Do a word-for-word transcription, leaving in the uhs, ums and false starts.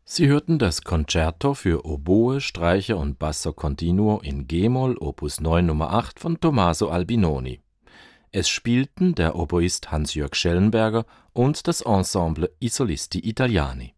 Sie hörten das Concerto für Oboe, Streicher und Basso Continuo in G-Moll Opus neun Nummer acht von Tommaso Albinoni. Es spielten der Oboist Hans-Jörg Schellenberger und das Ensemble I Solisti Italiani.